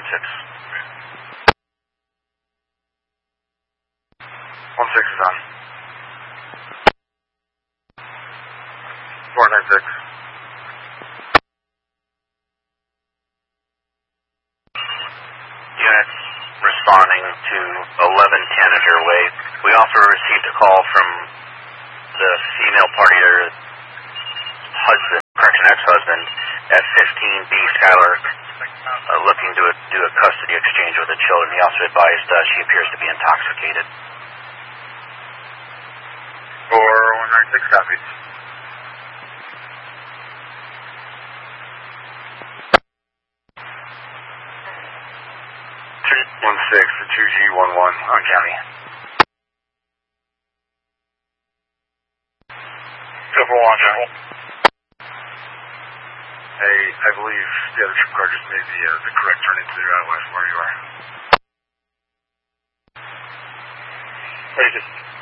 496. 16 is on. 496. Unit responding to 1110 at your way. We also received a call from the female party, husband, correction, ex-husband, at 15B Skylar, looking to do a custody exchange with the children. He also advised she appears to be intoxicated. 4196 copies. 216 to 2G11 on county. Silver Launch. Hey, I believe the other trip car just made the correct turn into the west where you are. 36.